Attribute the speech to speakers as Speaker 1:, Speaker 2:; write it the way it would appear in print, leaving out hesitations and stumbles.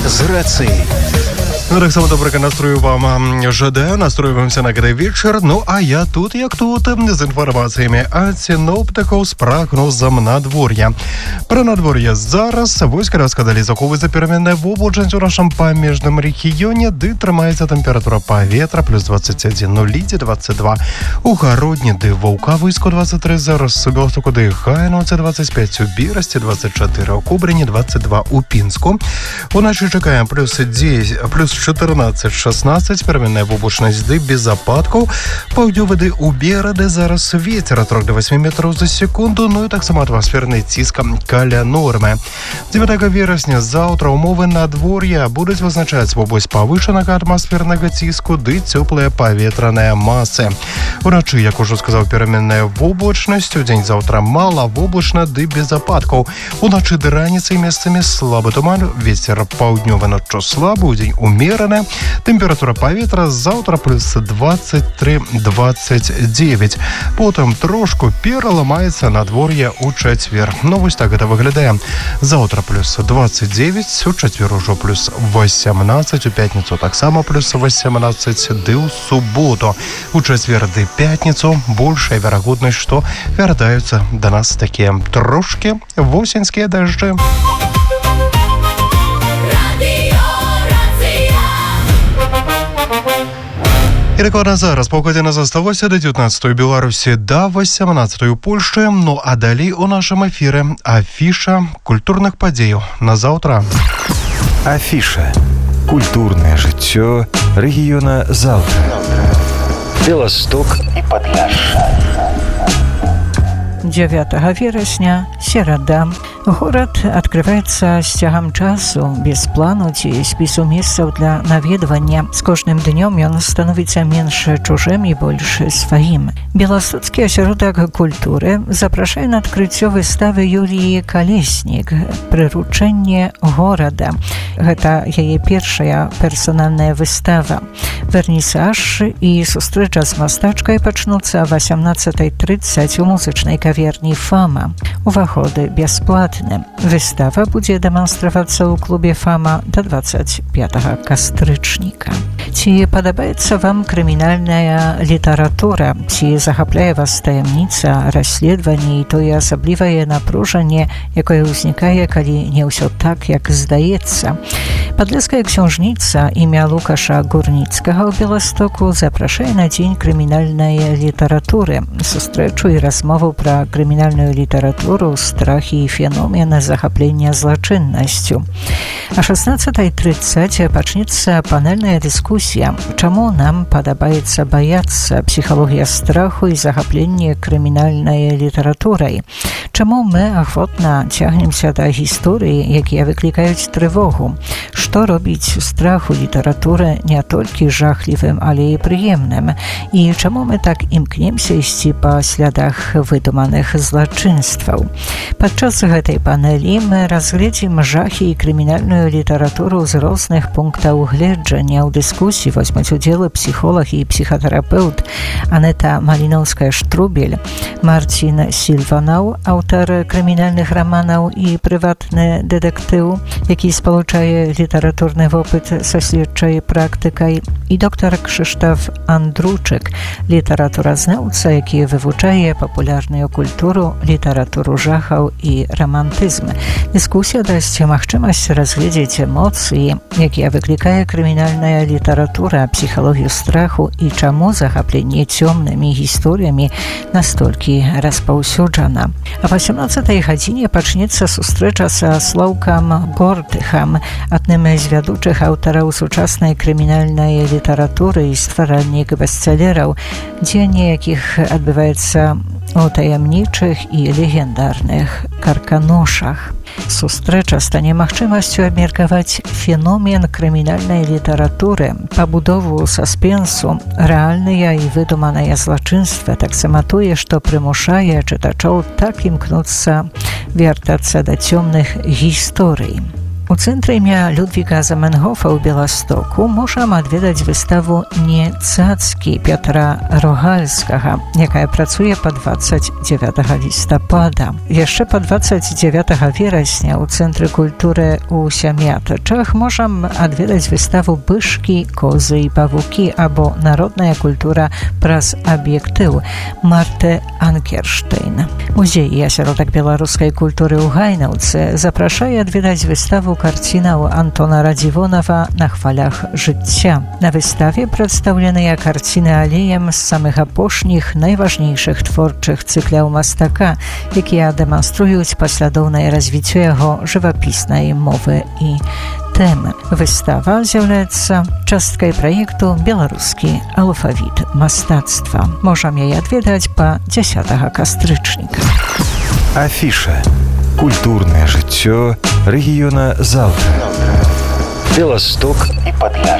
Speaker 1: з рацы.
Speaker 2: Ну, так само доброго настрою вам жадаю, настроюємося на грей вечір. Ну, а я тут, як тут, з інформаціями ад синоптиків з прогнозом надвор'я. Про надвор'я зараз войска розказали, заховується переменная облачность у нашому паміжному регіоні, де тримається температура повітря плюс 21, ну, ліді 22. У Городні, де Вовка військо 23, зараз у Білостоку, де Хайно, це 25, у Бірості 24, у Кубрині 22, у Пінську. Уночі чекаємо плюс 10, плюс 14-16, переменная облачность, де без опадков. Паўднёвы у Берады зараз ветер от 3 до 8 метров за секунду, ну и так само атмосферный ціск каля нормы. 9 вересня завтра умовы надвор'я будуць вызначаць вобласць павышанага атмосфернага ціску ды цёплыя паветраныя масы. Уначы, як ужо сказаў, переменная облачность, у дзень завтра малавоблачна ды без опадков. Уначы да раніцы месцамі слабы туман, ветер паўднёвы ноччу слабы, у дзень умераны. Температура паветра завтра плюс 23-29. Потым трошку пераламаецца надвор'е у чацвер. Ну, вось так гэта выглядае. Завтра плюс 29, у чацвер ужо плюс 18, у пятніцу таксама плюс 18, ды ў суботу. У чацвер ды пятніцу большая верагоднасць, што вяртаюцца да нас такія трошкі восеньскія дажджы. І дакладна зараз паўгадзіна засталося да 19-й Беларусі, да 18-й у Польшчы. Ну а далей у нашым эфіры афіша культурных падзеяў на заўтра.
Speaker 1: Афіша. Культурнае жыццё рэгіёна заўтра. Беласток і Падляшша.
Speaker 3: 9 вересня, серада. Горад адкрываецца з цягам часу, без плану ці спісу месцаў для наведвання. З кожным днём ён становіцца менш чужым і больш сваім. Беластоцкі асяродак культуры запрашае на адкрыццё выставы Юліі Калеснік «Прыручэнне горада». Гэта яе першая персанальная выстава. Вернісаж і сустрэча з мастачкай пачнуцца 18:30 у музычнай каверні «Фама». Уваходы бясплатныя. Выстава будзе дэманстравацца ў клубе «Фама» да 25 кастрычніка. Ці падабаецца вам крымінальная літаратура? Ці захапляе вас таямніца, расследаванне і тое асаблівае напружанне, якое ўзнікае, калі не ўсё так, як здаецца? Падляшская ксяжніца імя Лукаша Гурніцкага ў Беластоку запрашае на дзень крымінальнай літаратуры, сустрэчу і размову пра крымінальную літаратуру, страхі і феномены захаплення злачыннасцю. А 16:30 пачнецца панельная дыскусія «Чаму нам падабаецца баяцца? Псіхалогія страху і захапленне крымінальнай літаратурай». Чаму мы ахвотна цягнемся да гісторыі, якія выклікаюць трывогу? Што робіць страх у літаратуры не толькі жахлівым, але і прыемным? І чаму мы так імкнемся ісці па слядах выдуманых злачынстваў? Падчас гэтай панелі мы разгледзім жахі і крымінальную літаратуру з розных пунктаў гледжання. У дыскусіі возьмуць удзел псіхолог і псіхатэрапеўт Анета Маліноўская-Штрубель, Марцін Сільванаў, аўтар крымінальных раманаў і прыватны дэтэктыў, які спалучае літаратурны вопыт са следчай практыкай, і доктар Крzysztof Andruczyk, літаратуразнаўца, які вывучае папулярную культуру, літаратуру жахаў і рамантызм. Дыскусія дасць магчымасць разгледзець эмоцыі, якія выклікае крымінальная літаратура, псіхалогію страху і чаму захапленне цёмнымі гісторыямі настолькі распаўсюджана. А в 18-й гадзіне пачнецца сустрэча са Слаўкам Гордыхам, адным з вядучых аўтараў сучаснай крымінальнай літаратуры і стваральнік бестселераў, дзеянне якіх адбываецца у таямнічых і легендарных карканошах. Сустрэча стане магчымасцю абмеркаваць феномен крымінальнай літаратуры, пабудову саспенсу, рэальныя і выдуманыя злачынствы, таксама тое, што прымушае чытачоў так імкнуцца вяртацца да цёмных гісторый. У цэнтры імя Людвіга Заменгофа ў Беластоку можам адведаць выставу «Не цацкі» Пятра Рогальскага, якая працуе па 29 лістапада. Яшчэ па 29 верасня ў Цэнтры культуры ў Сям'ятачах можам адведаць выставу «Бышкі, козы і павукі» або «Народная культура праз аб'ектыў» Марты Анкерштейн. Музей і асяродак беларускай культуры ў Гайнаўцы запрашае адведаць выставу карцінаў Антона Радзівонава «На хвалях жыцця». На выставе прадстаўленыя карціны алеем з самых апошніх, найважнейшых творчых цыкляў мастака, якія дэманструюць паслядоўнае развіццё яго жывапіснай мовы і тэмы. Выстава з'яўляецца часткай праекту «Беларускі алфавіт мастацтва». Можам яе адведаць па 10 кастрычніка.
Speaker 1: Афіша. Культурнае жыццё рэгіёна Залка. Беласток і Падляшша.